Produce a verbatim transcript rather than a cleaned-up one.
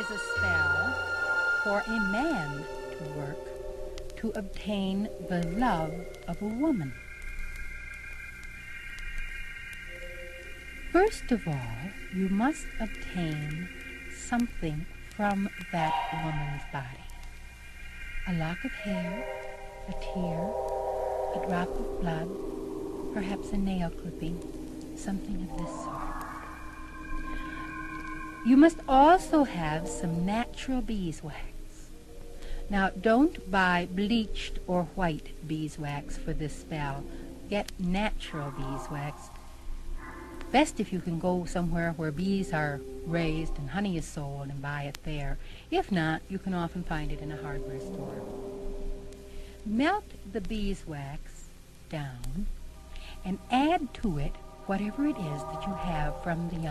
is a spell for a man to work to obtain the love of a woman. First of all, you must obtain something from that woman's body. A lock of hair, a tear, a drop of blood, perhaps a nail clipping, something of this sort. You must also have some natural beeswax. Now, don't buy bleached or white beeswax for this spell. Get natural beeswax. Best if you can go somewhere where bees are raised and honey is sold and buy it there. If not, you can often find it in a hardware store. Melt the beeswax down and add to it whatever it is that you have from the young